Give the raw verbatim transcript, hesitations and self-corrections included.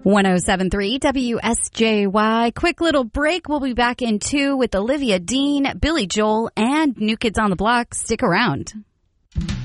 one oh seven point three W S J Y. Quick little break. We'll be back in two with Olivia Dean, Billy Joel, and New Kids on the Block. Stick around.